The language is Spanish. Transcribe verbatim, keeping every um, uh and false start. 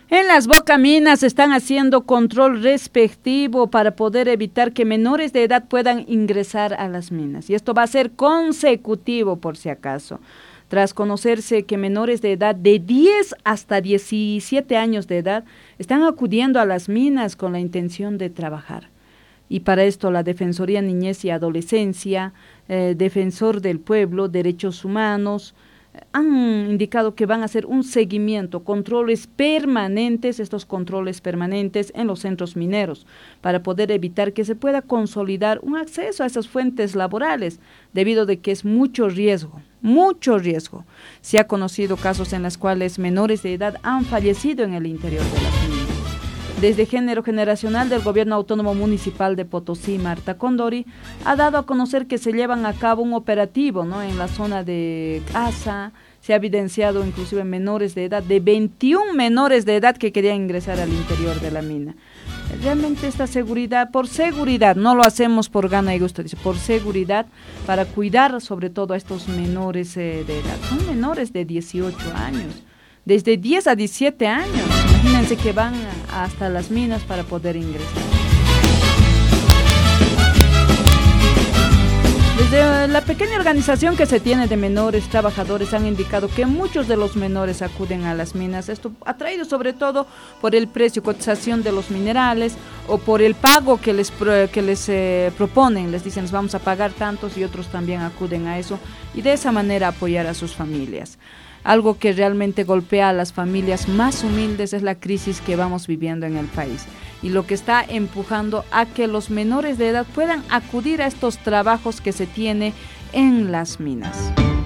En las Bocaminas están haciendo control respectivo para poder evitar que menores de edad puedan ingresar a las minas. Y esto va a ser consecutivo, por si acaso. Tras conocerse que menores de edad de diez hasta diecisiete años de edad están acudiendo a las minas con la intención de trabajar. Y para esto la Defensoría Niñez y Adolescencia, eh, Defensor del Pueblo, Derechos Humanos, han indicado que van a hacer un seguimiento, controles permanentes, estos controles permanentes en los centros mineros, para poder evitar que se pueda consolidar un acceso a esas fuentes laborales, debido de que es mucho riesgo, mucho riesgo. Se ha conocido casos en los cuales menores de edad han fallecido en el interior de las minas. Desde Género Generacional del Gobierno Autónomo Municipal de Potosí, Marta Condori, ha dado a conocer que se llevan a cabo un operativo, ¿no?, en la zona de Casa. Se ha evidenciado inclusive menores de edad, de veintiún menores de edad que querían ingresar al interior de la mina. Realmente esta seguridad, por seguridad, no lo hacemos por gana y gusto, dice, por seguridad, para cuidar sobre todo a estos menores eh, de edad. Son menores de dieciocho años. Desde diez a diecisiete años, imagínense que van hasta las minas para poder ingresar. Desde la pequeña organización que se tiene de menores trabajadores han indicado que muchos de los menores acuden a las minas, esto atraído sobre todo por el precio, cotización de los minerales o por el pago que les, que les eh, proponen, les dicen vamos a pagar tantos y otros también acuden a eso y de esa manera apoyar a sus familias. Algo que realmente golpea a las familias más humildes es la crisis que vamos viviendo en el país y lo que está empujando a que los menores de edad puedan acudir a estos trabajos que se tiene en las minas.